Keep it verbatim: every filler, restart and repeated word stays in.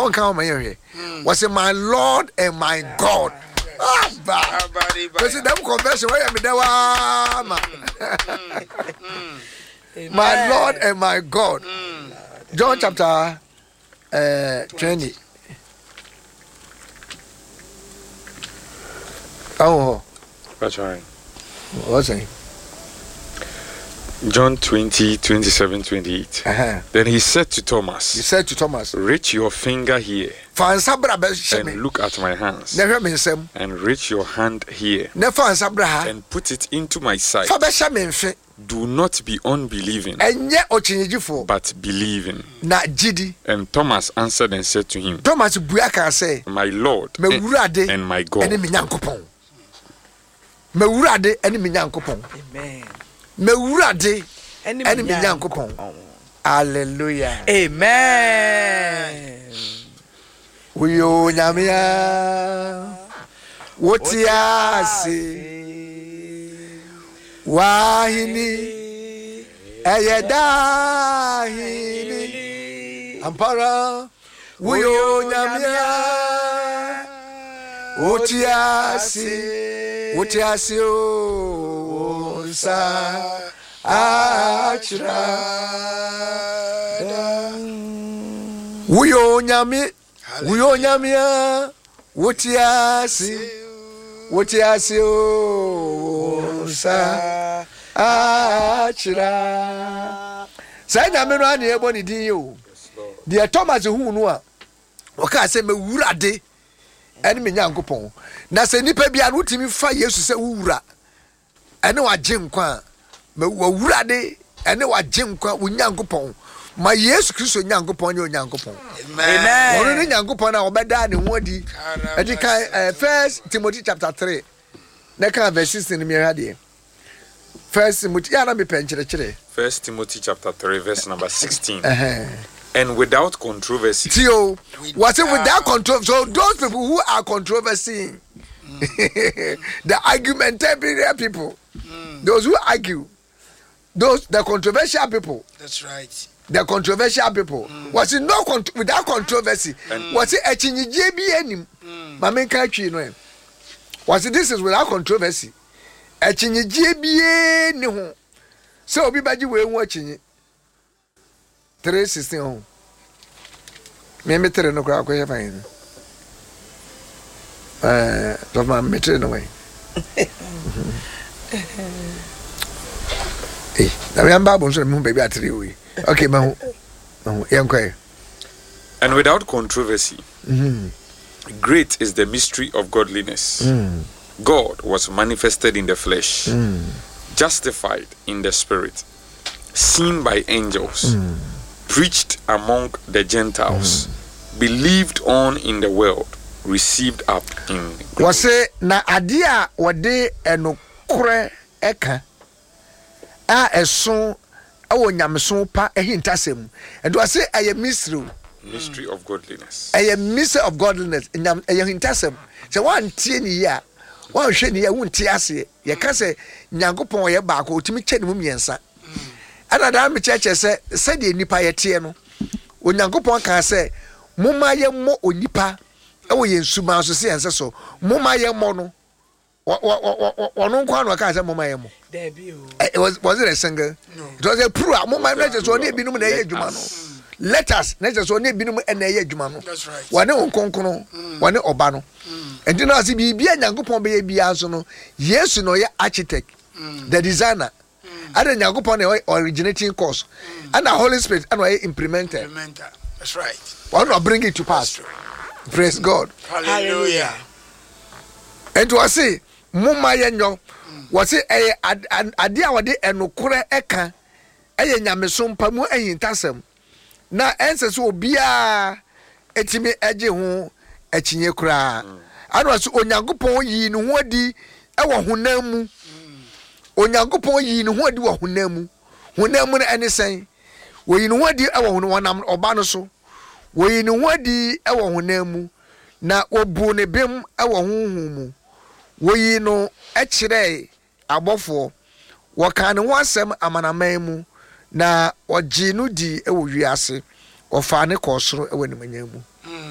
won't come here. Was it my Lord and my God? Ah, bah. Because them confession where am I? My Lord and my God. John chapter uh, twenty. Oh, That's right. what's it? John twenty, twenty-seven, twenty-eight. Uh-huh. Then he said to Thomas, He said to Thomas, reach your finger here and look at my hands. Never mean some. And reach your hand here Never answer Braha. and put it into my side. Fabesha menfe. Do not be unbelieving, And yet, Ochinjifo. but believing. Na Gidi. And Thomas answered and said to him, Thomas Buaka say, my Lord Me and, wurade and my God. Enemy Yankopon. Me wurade enemy Yankopon. Amen. Me wurade enemy Yankopon. Hallelujah. Amen. Uyo nyamia wotiasi wahini ayedahini ampara uyo nyamia wotiasi wotiasi osa achra uyo nyamia Uyo nyamia wotiasi wotiasi o sa achira sai nyame no ane ebo ni din yo de Thomas hu no a o ka se me wurade ene me nyankopon na se nipa bia no timi fa Yesu se wura ene wa ginkwa me wurade ene wa ginkwa wo nyankopon ma Yesu Kristo nyankopon ne nyankopon. Amen. Ono ne nyankopon na obeda ne ho adi. Edi kan First Timothy chapter three. Na kan verse sixteen mi hade. First Timothy ya na me penchire chire. First Timothy chapter three, verse number sixteen. Uh-huh. And without controversy. Tio, what if without controversy? So those people who are controversy, mm. the argumentative people, mm. those who argue, those the controversial people. That's right. The controversial people mm. was it no con- without controversy mm. was it a chinyije bi anim mama nka twi no was it this is without controversy a chinyije bi ni ho so obi baji we hu achinyi three sixteen ho me metere no kwa kwa fine eh to ma metere no way eh na me amba bon so me hu baby atire we. Okay, ma and without controversy, mm-hmm. great is the mystery of godliness. Mm. God was manifested in the flesh, mm. justified in the spirit, seen by angels, mm. preached among the Gentiles, mm. believed on in the world, received up in glory. Wase na adia wade enokure eka a eson awo nyameson pa ehintasem and was say aye mystery mystery of godliness aye mystery of godliness nyam aye hintasem se wan tie ni ya wan hwe ni ya won tie ase ye ka se nyankopon ye ba ko otimi che ne mu miensa ana da me cheche se se de nipa ye tie no onyankopon ka se mumma ye mo onipa awo ye nsuma so se ense so mumma ye mo no ono nkwa no ka se mumma ye mo. It was was it a single? No. It was a pro. Mama just only binum na ye djuma no. Let us na just only binum na ye djuma no. That's right. Wane onkonkono, wane oba no. And you know as bibia nyankopon be bia so no. Yesu no ye architect, the designer. Ada nyankopon na originating cause. And the Holy Spirit and we implementer. Implementer. That's right. One will bring it to pass. Praise God. Hallelujah. And to say mumma ye nyo was it a adia wade enokure eka eye nyamesom pa mu ayintasem na ense so obia etimi eje ho achinye kura anu so onyankopon yi ne ho adi e wo honam mu onyankopon yi ne ho adi wo honam mu honam mu na ene sen wo yi ne ho adi e wo honam wonam oba no so wo yi ne ho adi e wo honam mu na obu ne bem e wo honhum mu wo yi no e kire abofo wakane wasem amanaman mu na ogye no di e wo wiase ofa ne kosoro e wo nimanya mu